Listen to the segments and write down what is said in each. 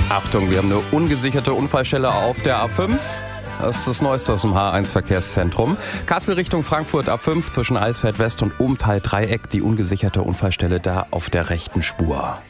Achtung, wir haben eine ungesicherte Unfallstelle auf der A5. Das ist das Neueste aus dem H1-Verkehrszentrum. Kassel Richtung Frankfurt A5 zwischen Eisfeld West und Umtal-Dreieck. Die ungesicherte Unfallstelle da auf der rechten Spur.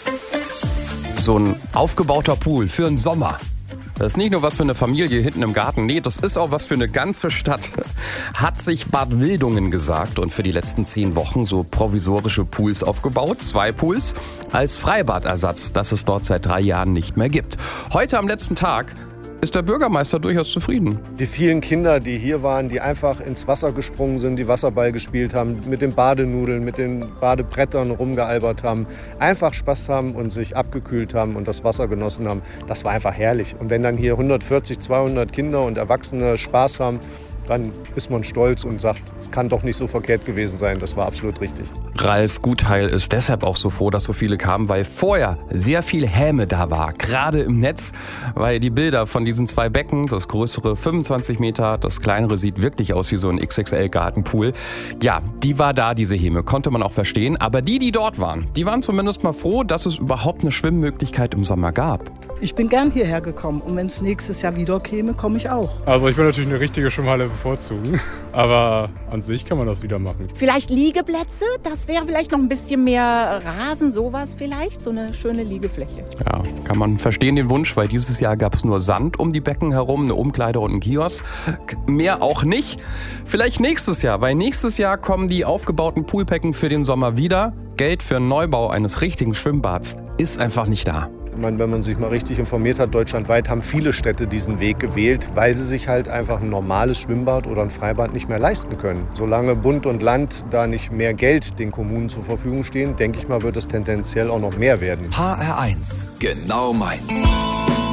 So ein aufgebauter Pool für den Sommer. Das ist nicht nur was für eine Familie hinten im Garten, nee, das ist auch was für eine ganze Stadt. Hat sich Bad Wildungen gesagt und für die letzten 10 Wochen so provisorische Pools aufgebaut. 2 Pools als Freibadersatz, das es dort seit 3 Jahren nicht mehr gibt. Heute am letzten Tag ist der Bürgermeister durchaus zufrieden. Die vielen Kinder, die hier waren, die einfach ins Wasser gesprungen sind, die Wasserball gespielt haben, mit den Badenudeln, mit den Badebrettern rumgealbert haben, einfach Spaß haben und sich abgekühlt haben und das Wasser genossen haben, das war einfach herrlich. Und wenn dann hier 140, 200 Kinder und Erwachsene Spaß haben, dann ist man stolz und sagt, es kann doch nicht so verkehrt gewesen sein. Das war absolut richtig. Ralf Gutheil ist deshalb auch so froh, dass so viele kamen, weil vorher sehr viel Häme da war, gerade im Netz, weil die Bilder von diesen 2 Becken, das größere 25 Meter, das kleinere sieht wirklich aus wie so ein XXL-Gartenpool. Ja, die war da, diese Häme, konnte man auch verstehen. Aber die dort waren, die waren zumindest mal froh, dass es überhaupt eine Schwimmmöglichkeit im Sommer gab. Ich bin gern hierher gekommen und wenn es nächstes Jahr wieder käme, komme ich auch. Also ich würde natürlich eine richtige Schwimmhalle bevorzugen, aber an sich kann man das wieder machen. Vielleicht Liegeplätze, das wäre vielleicht noch ein bisschen mehr Rasen, sowas vielleicht, so eine schöne Liegefläche. Ja, kann man verstehen den Wunsch, weil dieses Jahr gab es nur Sand um die Becken herum, eine Umkleide und einen Kiosk. Mehr auch nicht. Vielleicht nächstes Jahr, weil nächstes Jahr kommen die aufgebauten Poolbecken für den Sommer wieder. Geld für einen Neubau eines richtigen Schwimmbads ist einfach nicht da. Ich meine, wenn man sich mal richtig informiert hat, deutschlandweit haben viele Städte diesen Weg gewählt, weil sie sich halt einfach ein normales Schwimmbad oder ein Freibad nicht mehr leisten können. Solange Bund und Land da nicht mehr Geld den Kommunen zur Verfügung stehen, denke ich mal, wird es tendenziell auch noch mehr werden. HR1, genau meins.